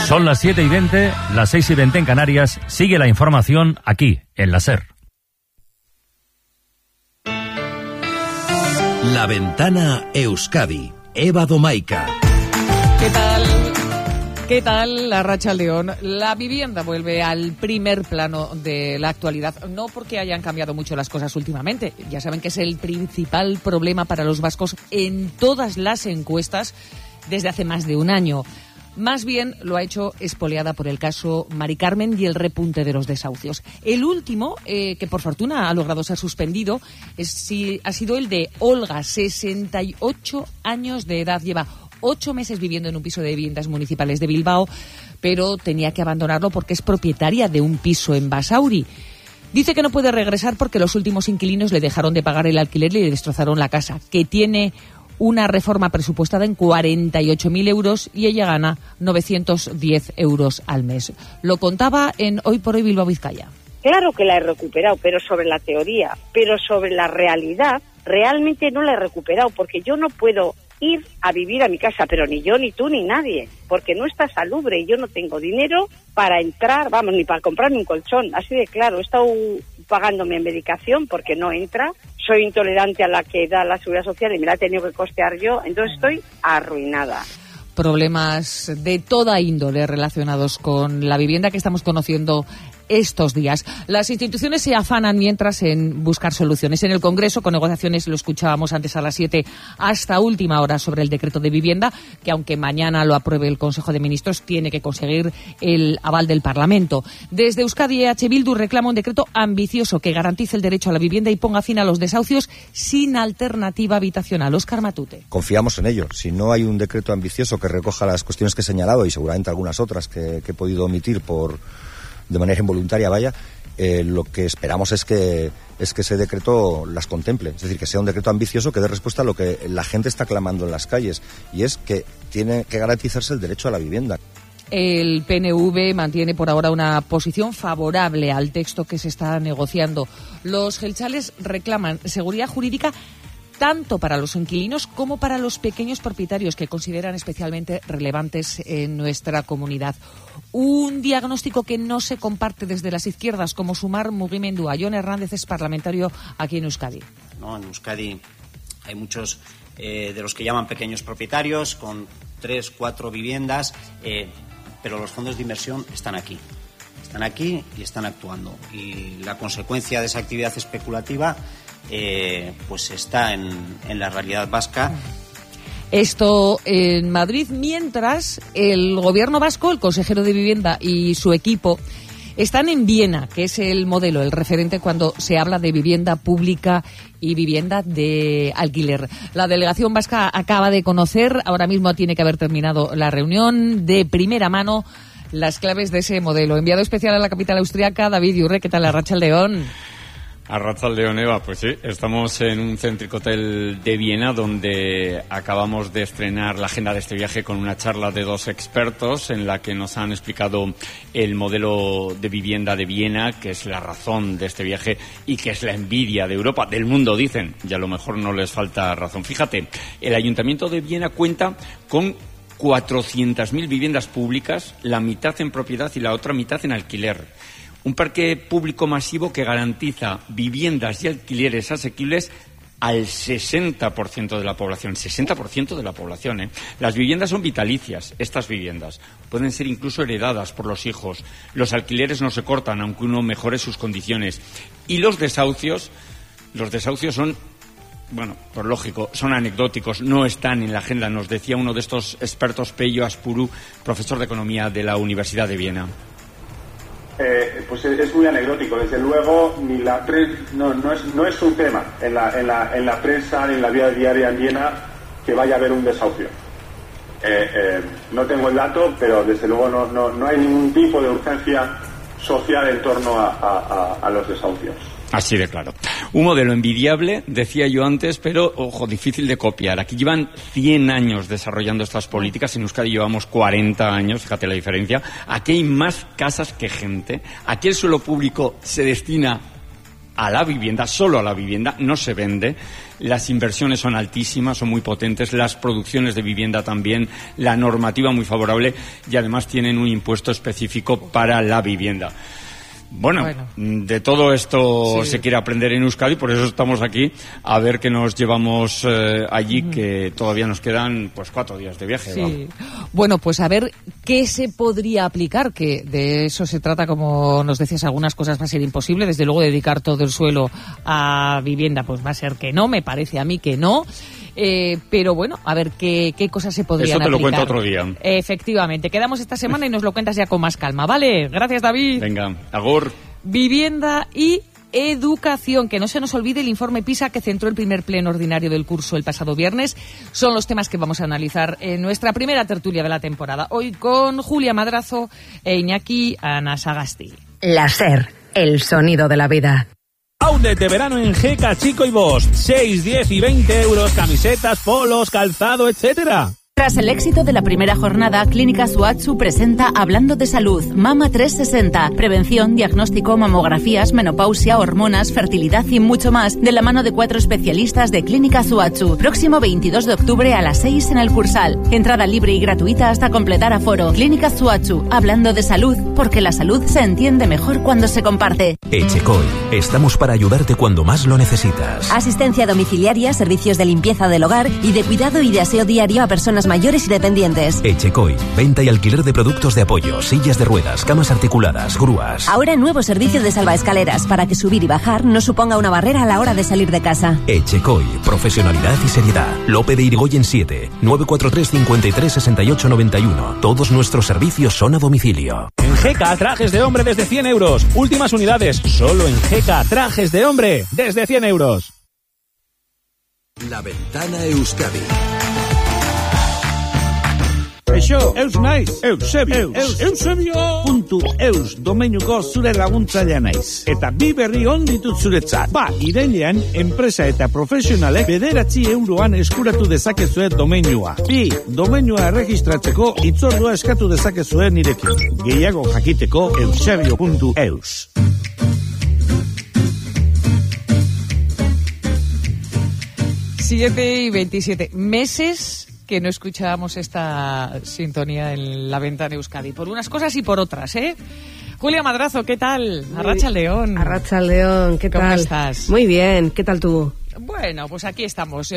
Son las 7:20, las 6:20 en Canarias. Sigue la información aquí, en la SER. La Ventana Euskadi. Eva Domaica. ¿Qué tal? ¿Qué tal, Arratsaldeon? La vivienda vuelve al primer plano de la actualidad, no porque hayan cambiado mucho las cosas últimamente. Ya saben que es el principal problema para los vascos en todas las encuestas desde hace más de un año. Más bien lo ha hecho espoleada por el caso Mari Carmen y el repunte de los desahucios. El último, que por fortuna ha logrado ser suspendido, ha sido el de Olga, 68 años de edad. Lleva 8 meses viviendo en un piso de viviendas municipales de Bilbao, pero tenía que abandonarlo porque es propietaria de un piso en Basauri. Dice que no puede regresar porque los últimos inquilinos le dejaron de pagar el alquiler y le destrozaron la casa, que tiene una reforma presupuestada en 48.000 euros y ella gana 910 euros al mes. Lo contaba en Hoy por Hoy Bilbao Vizcaya. Claro que la he recuperado, pero sobre la teoría, pero sobre la realidad, realmente no la he recuperado, porque yo no puedo ir a vivir a mi casa, pero ni yo, ni tú, ni nadie, porque no está salubre y yo no tengo dinero para entrar, vamos, ni para comprarme un colchón, así de claro. He estado pagándome en medicación porque no entra, soy intolerante a la que da la Seguridad Social y me la he tenido que costear yo, entonces estoy arruinada. Problemas de toda índole relacionados con la vivienda que estamos conociendo estos días. Las instituciones se afanan mientras en buscar soluciones. En el Congreso, con negociaciones, lo escuchábamos antes a las 7, hasta última hora sobre el decreto de vivienda, que aunque mañana lo apruebe el Consejo de Ministros, tiene que conseguir el aval del Parlamento. Desde Euskadi, EH Bildu reclama un decreto ambicioso que garantice el derecho a la vivienda y ponga fin a los desahucios sin alternativa habitacional. Óscar Matute. Confiamos en ello. Si no hay un decreto ambicioso que recoja las cuestiones que he señalado y seguramente algunas otras que he podido omitir de manera involuntaria, lo que esperamos es que ese decreto las contemple, es decir, que sea un decreto ambicioso que dé respuesta a lo que la gente está clamando en las calles, y es que tiene que garantizarse el derecho a la vivienda. El PNV mantiene por ahora una posición favorable al texto que se está negociando. Los jeltzales reclaman seguridad jurídica tanto para los inquilinos como para los pequeños propietarios, que consideran especialmente relevantes en nuestra comunidad. Un diagnóstico que no se comparte desde las izquierdas, como Sumar Mugimendua. Jon Hernández es parlamentario aquí en Euskadi. En Euskadi hay muchos de los que llaman pequeños propietarios, con 3, 4 viviendas, pero los fondos de inversión están aquí y están actuando. Y la consecuencia de esa actividad especulativa pues está en la realidad vasca. Esto en Madrid, mientras el gobierno vasco, el consejero de Vivienda y su equipo están en Viena, que es el modelo, el referente cuando se habla de vivienda pública y vivienda de alquiler. La delegación vasca acaba de conocer, ahora mismo tiene que haber terminado la reunión, de primera mano las claves de ese modelo. Enviado especial a la capital austriaca, David Yurre. ¿Qué tal, Arratsaldeon? Arratsaldeon, Eva, pues sí, estamos en un céntrico hotel de Viena donde acabamos de estrenar la agenda de este viaje con una charla de 2 expertos en la que nos han explicado el modelo de vivienda de Viena, que es la razón de este viaje y que es la envidia de Europa, del mundo, dicen, y a lo mejor no les falta razón. Fíjate, el Ayuntamiento de Viena cuenta con 400.000 viviendas públicas, la mitad en propiedad y la otra mitad en alquiler. Un parque público masivo que garantiza viviendas y alquileres asequibles al 60% de la población. 60% de la población, ¿eh? Las viviendas son vitalicias, estas viviendas. Pueden ser incluso heredadas por los hijos. Los alquileres no se cortan, aunque uno mejore sus condiciones. Y los desahucios son, bueno, por lógico, son anecdóticos, no están en la agenda. Nos decía uno de estos expertos, Pello Aspuru, profesor de Economía de la Universidad de Viena. Pues es muy anecdótico, desde luego ni la no es un tema en la prensa ni en la vida diaria en Viena que vaya a haber un desahucio. No tengo el dato, pero desde luego no hay ningún tipo de urgencia social en torno a los desahucios. Así de claro. Un modelo envidiable, decía yo antes, pero, ojo, difícil de copiar. Aquí llevan 100 años desarrollando estas políticas. En Euskadi llevamos 40 años, fíjate la diferencia. Aquí hay más casas que gente. Aquí el suelo público se destina a la vivienda, solo a la vivienda, no se vende. Las inversiones son altísimas, son muy potentes, las producciones de vivienda también, la normativa muy favorable y además tienen un impuesto específico para la vivienda. Bueno, de todo esto se quiere aprender en Euskadi, por eso estamos aquí, a ver qué nos llevamos allí, que todavía nos quedan 4 días de viaje. Sí. Bueno, pues a ver qué se podría aplicar, que de eso se trata, como nos decías, algunas cosas va a ser imposible, desde luego dedicar todo el suelo a vivienda, pues va a ser que no, me parece a mí que no. Pero bueno, a ver qué cosas se podrían aplicar. Eso te lo cuento otro día. Efectivamente, quedamos esta semana y nos lo cuentas ya con más calma, ¿vale? Gracias, David. Venga, agur. Vivienda y educación, que no se nos olvide el informe PISA que centró el primer pleno ordinario del curso el pasado viernes. Son los temas que vamos a analizar en nuestra primera tertulia de la temporada. Hoy con Julia Madrazo e Iñaki Anasagasti. La SER, el sonido de la vida. Outlet de verano en GK Chico y Bosch. 6, 10 y 20 euros, camisetas, polos, calzado, etcétera. Tras el éxito de la primera jornada, Clínica Suatsu presenta Hablando de Salud, Mama 360, prevención, diagnóstico, mamografías, menopausia, hormonas, fertilidad y mucho más, de la mano de 4 especialistas de Clínica Suatsu. Próximo 22 de octubre a las 6 en el Cursal. Entrada libre y gratuita hasta completar aforo. Clínica Suatsu, Hablando de Salud, porque la salud se entiende mejor cuando se comparte. Echecoy, estamos para ayudarte cuando más lo necesitas. Asistencia domiciliaria, servicios de limpieza del hogar y de cuidado y de aseo diario a personas mayores y dependientes. Echecoy, venta y alquiler de productos de apoyo, sillas de ruedas, camas articuladas, grúas. Ahora nuevo servicio de salvaescaleras para que subir y bajar no suponga una barrera a la hora de salir de casa. Echecoy, profesionalidad y seriedad. Lope de Irigoyen 7, 943 53 68 91. Todos nuestros servicios son a domicilio. En GK, trajes de hombre desde 100 euros. Últimas unidades, solo en GK, trajes de hombre desde 100 euros. La Ventana Euskadi. Eixo, eus naiz, Eusebio.eus domeinuko zure laguntzailea naiz. Eta bi berri on ditut zuretzat. Irailean, enpresa eta profesionalek 9 euroan eskuratu dezakezue domeinua. 2, domeinua erregistratzeko hitzordua eskatu dezakezue nirekin. Gehiago jakiteko eusebio.eus. Siete y 27 meses que no escuchábamos esta sintonía en La Ventana Euskadi, por unas cosas y por otras, ¿eh? Julia Madrazo, ¿qué tal? Arratsaldeon. Arratsaldeon, ¿qué tal? ¿Cómo estás? Muy bien, ¿qué tal tú? Bueno, pues aquí estamos,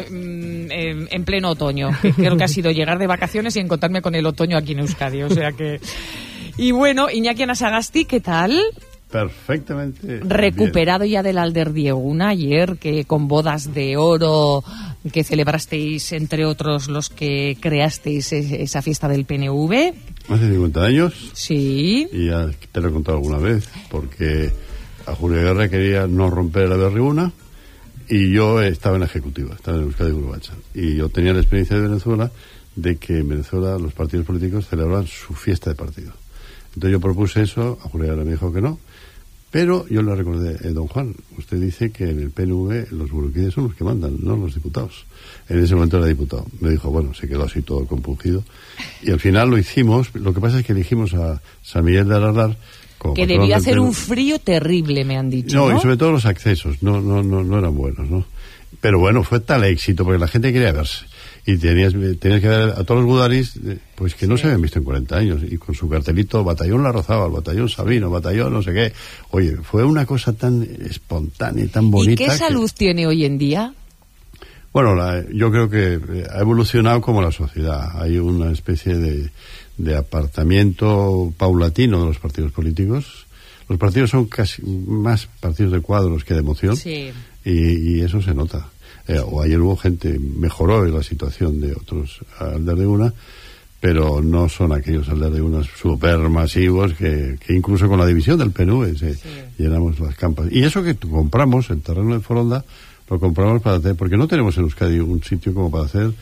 en pleno otoño. Creo que ha sido llegar de vacaciones y encontrarme con el otoño aquí en Euskadi, o sea que... Y bueno, Iñaki Anasagasti, ¿qué tal? Perfectamente. Recuperado bien. Ya del Alderdieguna ayer, que con bodas de oro que celebrasteis, entre otros, los que creasteis esa fiesta del PNV. Hace 50 años. Sí. Y ya te lo he contado alguna vez, porque a Julio Guerra quería no romper el Alderdieguna y yo estaba en la ejecutiva, estaba en Euskadi Gurubacha. Y yo tenía la experiencia de Venezuela, de que en Venezuela los partidos políticos celebraban su fiesta de partido. Entonces yo propuse eso, a Julio Guerra me dijo que no. Pero yo le recordé, don Juan, usted dice que en el PNV los guruquíes son los que mandan, no los diputados. En ese momento era diputado. Me dijo, bueno, se quedó así todo compungido. Y al final lo hicimos. Lo que pasa es que elegimos a San Miguel de Aralar como que debía hacer un frío terrible, me han dicho, ¿no? Y sobre todo los accesos, no eran buenos, ¿no? Pero bueno, fue tal éxito, porque la gente quería verse. Y tenías que ver a todos los gudaris, pues que no se habían visto en 40 años, y con su cartelito, Batallón Larrazábal, Batallón Sabino, Batallón no sé qué. Oye, fue una cosa tan espontánea y tan bonita. ¿Y qué salud tiene hoy en día? Bueno, yo creo que ha evolucionado como la sociedad. Hay una especie de apartamiento paulatino de los partidos políticos. Los partidos son casi más partidos de cuadros que de emoción. Sí. Y eso se nota. O ayer hubo gente, mejoró la situación de otros Alderdieguna, pero no son aquellos Alderdieguna supermasivos que incluso con la división del PNV llenamos las campas. Y eso que compramos, el terreno de Foronda, lo compramos para hacer, porque no tenemos en Euskadi un sitio como para hacer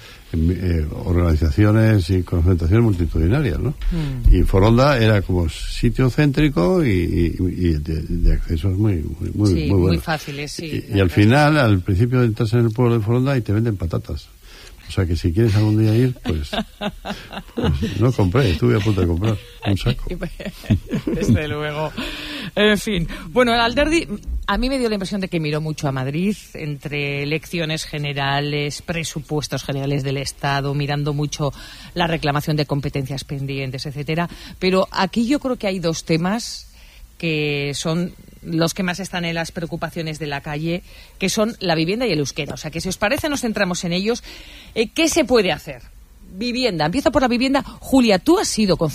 organizaciones y concentraciones multitudinarias, ¿no? Y Foronda era como sitio céntrico y de accesos muy bueno. Muy fáciles, sí. Y al final, al principio entras en el pueblo de Foronda y te venden patatas. O sea que si quieres algún día ir, pues no compré, estuve a punto de comprar un saco. Desde luego. En fin. Bueno, el Alderdi, A mí me dio la impresión de que miró mucho a Madrid, entre elecciones generales, presupuestos generales del Estado, mirando mucho la reclamación de competencias pendientes, etcétera. Pero aquí yo creo que hay dos temas que son los que más están en las preocupaciones de la calle, que son la vivienda y el euskera. O sea, que si os parece nos centramos en ellos. ¿Qué se puede hacer? Vivienda. Empiezo por la vivienda. Julia, tú has sido concejala